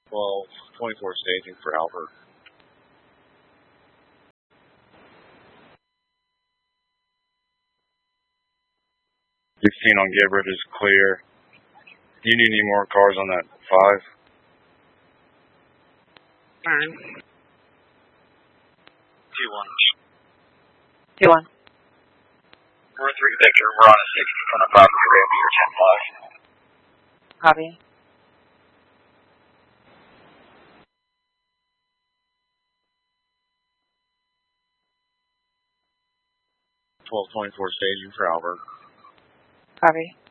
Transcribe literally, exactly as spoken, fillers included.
twelve twenty-four staging for Albert. sixteen on Gibbard is clear. Do you need any more cars on that five? Turn. two one. two one. We're three Victor. We're on a sixty from the property ramp. You're ten five. Copy. twelve twenty-four staging for Albert. Copy.